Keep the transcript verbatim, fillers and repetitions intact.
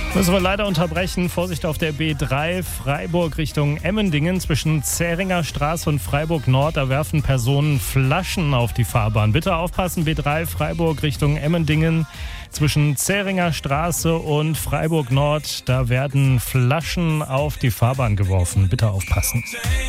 Müssen wir leider unterbrechen. Vorsicht auf der B drei Freiburg Richtung Emmendingen zwischen Zähringer Straße und Freiburg Nord. Da werfen Personen Flaschen auf die Fahrbahn. Bitte aufpassen, B drei Freiburg Richtung Emmendingen zwischen Zähringer Straße und Freiburg Nord. Da werden Flaschen auf die Fahrbahn geworfen. Bitte aufpassen.